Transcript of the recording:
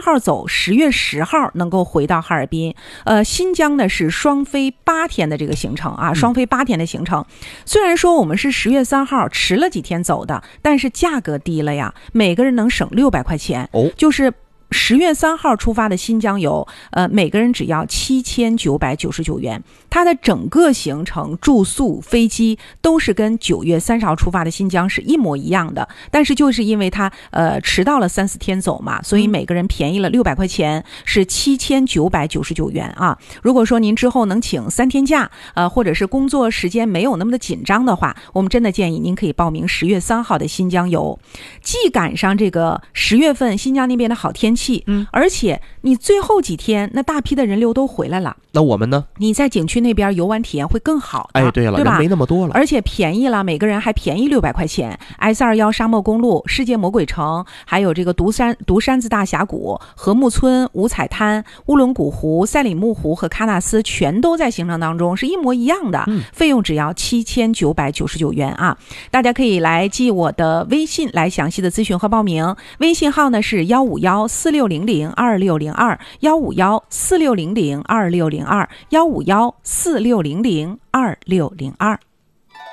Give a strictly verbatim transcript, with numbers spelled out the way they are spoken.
号走，十月十号能够回到哈尔滨。呃，新疆呢是双飞八天的这个行程啊，双飞八天的行程。虽然说我们是十月三号迟了几天走的，但是价格低了呀，每个人能省六百块钱。哦，就是十月三号出发的新疆游，呃，每个人只要七千九百九十九元。它的整个行程、住宿、飞机都是跟九月三十号出发的新疆是一模一样的，但是就是因为它呃迟到了三四天走嘛，所以每个人便宜了六百块钱，是七千九百九十九元啊。如果说您之后能请三天假，呃，或者是工作时间没有那么的紧张的话，我们真的建议您可以报名十月三号的新疆游，既赶上这个十月份新疆那边的好天气。嗯，而且你最后几天那大批的人流都回来了， 那我们呢？ 你在景区那边游玩体验会更好的。 哎，对了， 对吧？ 人没那么多了， 而且便宜了，每个人还便宜六百块钱。S 二十一 沙漠公路、世界魔鬼城，还有这个独山独山子大峡谷、禾木村、五彩滩、乌伦古湖、赛里木湖和喀纳斯，全都在行程当中是一模一样的，嗯、费用只要七千九百九十九元啊！大家可以来记我的微信来详细的咨询和报名，微信号呢是幺五幺四六零零二六零二幺五幺四六零零二六零二幺五幺四六零零二六零二。